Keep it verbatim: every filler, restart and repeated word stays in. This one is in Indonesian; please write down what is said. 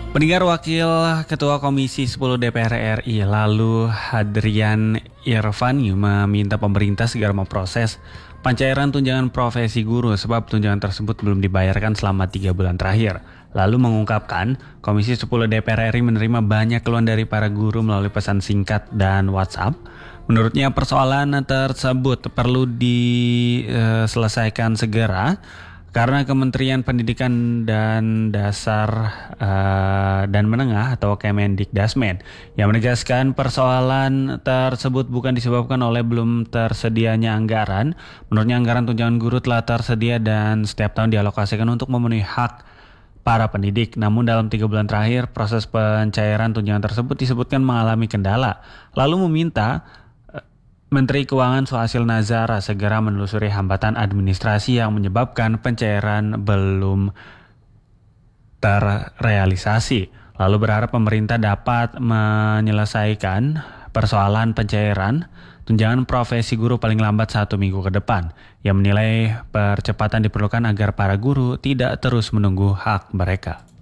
Pendengar, Wakil Ketua Komisi sepuluh D P R R I lalu Hadrian Irvani meminta pemerintah segera memproses pencairan tunjangan profesi guru sebab tunjangan tersebut belum dibayarkan selama tiga bulan terakhir. Lalu mengungkapkan Komisi sepuluh D P R R I menerima banyak keluhan dari para guru melalui pesan singkat dan WhatsApp. Menurutnya persoalan tersebut perlu diselesaikan segera karena Kementerian Pendidikan dan Dasar uh, dan Menengah atau Kemendikdasmen yang menegaskan persoalan tersebut bukan disebabkan oleh belum tersedianya anggaran. Menurutnya anggaran tunjangan guru telah tersedia dan setiap tahun dialokasikan untuk memenuhi hak para pendidik. Namun dalam tiga bulan terakhir proses pencairan tunjangan tersebut disebutkan mengalami kendala. Lalu meminta Menteri Keuangan Suhasil Nazara segera menelusuri hambatan administrasi yang menyebabkan pencairan belum terrealisasi. Lalu berharap pemerintah dapat menyelesaikan persoalan pencairan tunjangan profesi guru paling lambat satu minggu ke depan. Yang menilai percepatan diperlukan agar para guru tidak terus menunggu hak mereka.